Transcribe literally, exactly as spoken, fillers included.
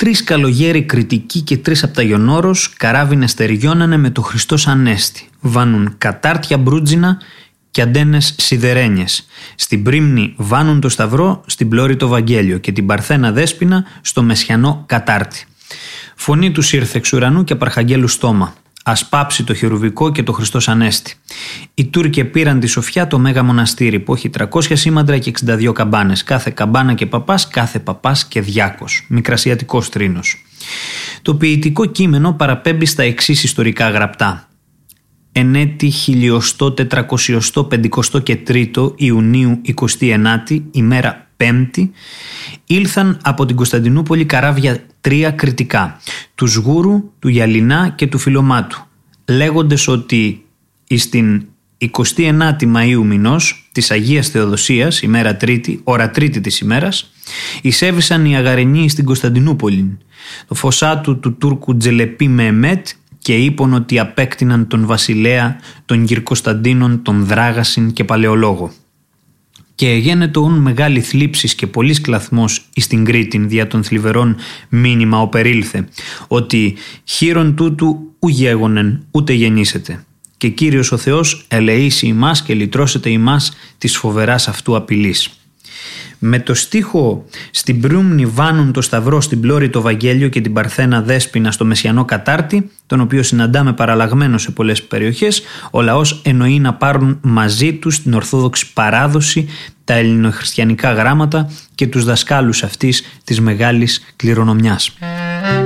Τρεις καλογέροι Κρητικοί και τρεις απ' τα Ιωνόρος καράβι στεριώνανε με το Χριστός Ανέστη. Βάνουν κατάρτια μπρούτζινα και αντένες σιδερένιες. Στην Πρίμνη βάνουν το Σταυρό, στην Πλώρη το Βαγγέλιο και την Παρθένα Δέσποινα στο Μεσιανό κατάρτι. Φωνή τους ήρθε εξ ουρανού και απαρχαγγέλου στόμα. Ας πάψει το χερουβικό και το Χριστός Ανέστη. Οι Τούρκοι πήραν τη Σοφιά, το Μέγα Μοναστήρι που έχει τριακόσια σήμαντρα και εξήντα δύο καμπάνες. Κάθε καμπάνα και παπάς, κάθε παπάς και διάκος. Μικρασιατικός τρίνος. Το ποιητικό κείμενο παραπέμπει στα εξής ιστορικά γραπτά. Εν έτη χιλιοστό τετρακοσιοστό πεντηκοστό και τρίτο Ιουνίου εικοστή ενάτη, ημέρα Πέμπτη, ήλθαν από την Κωνσταντινούπολη καράβια τρία κριτικά, του Σγούρου, του Γιαλινά και του Φιλομάτου, λέγοντες ότι στην εικοστή ενάτη Μαΐου μηνός της Αγίας Θεοδοσίας, ημέρα Τρίτη, ώρα Τρίτη της ημέρας, εισέβησαν οι Αγαρενοί στην Κωνσταντινούπολη. Το φωσάτου του Τούρκου Τζελεπί Μεεμέτ και είπαν ότι απέκτηναν τον βασιλέα των Κυρκωνσταντίνων, τον Δράγασιν και Παλαιολόγο. Και γένετο ούν μεγάλη θλίψης και πολύς κλαθμός εις την Κρήτην δια των θλιβερών μήνυμα οπερήλθε, ότι χείρον τούτου ου γέγονεν ούτε γεννήσετε. Και Κύριος ο Θεός ελεήσει ημάς και λυτρώσετε ημάς της φοβεράς αυτού απειλής. Με το στίχο «Στην Πρίμνη βάνουν το Σταυρό, στην Πλώρη το Βαγγέλιο και την Παρθένα Δέσποινα στο Μεσιανό κατάρτι», τον οποίο συναντάμε παραλλαγμένο σε πολλές περιοχές, ο λαός εννοεί να πάρουν μαζί τους την Ορθόδοξη παράδοση, τα ελληνοχριστιανικά γράμματα και τους δασκάλους αυτής της μεγάλης κληρονομιάς.